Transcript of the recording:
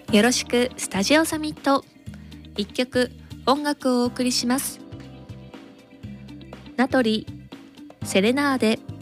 よろしくスタジオサミット。一曲音楽をお送りします。ナトリセレナーデ。